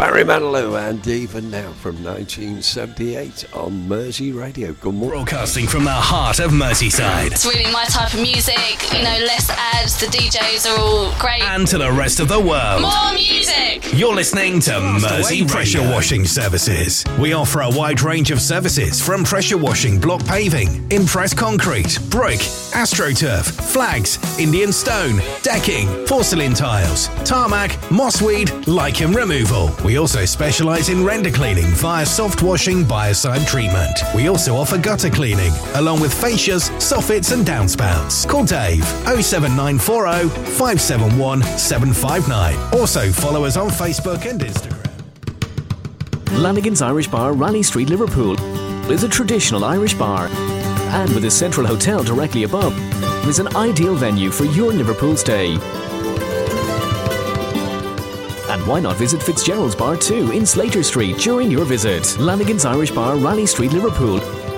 Barry Manilow and Even Now from 1978 on Mersey Radio. Good morning. Broadcasting from the heart of Merseyside. It's really my type of music, less ads, the DJs are all great. And to the rest of the world. More music! You're listening to Mersey Pressure Washing Services. We offer a wide range of services from pressure washing, block paving, impressed concrete, brick, AstroTurf, flags, Indian stone, decking, porcelain tiles, tarmac, mossweed, lichen removal. We also specialise in render cleaning via soft washing biocide treatment. We also offer gutter cleaning, along with fascias, soffits and downspouts. Call Dave 07940 571 759. Also follow us on Facebook and Instagram. Lanigan's Irish Bar, Raleigh Street, Liverpool is a traditional Irish bar, and with a central hotel directly above, is an ideal venue for your Liverpool stay. And why not visit Fitzgerald's Bar too in Slater Street during your visit? Lanigan's Irish Bar, Raleigh Street, Liverpool.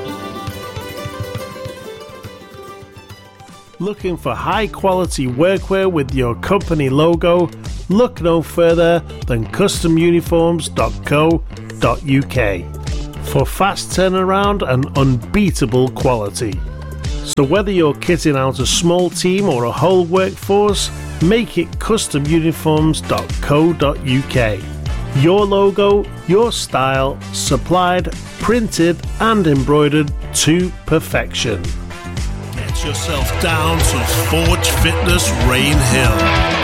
Looking for high quality workwear with your company logo? Look no further than customuniforms.co.uk for fast turnaround and unbeatable quality. So whether you're kitting out a small team or a whole workforce, make it customuniforms.co.uk. Your logo, your style, supplied, printed and embroidered to perfection. Get yourself down to Forge Fitness Rain Hill.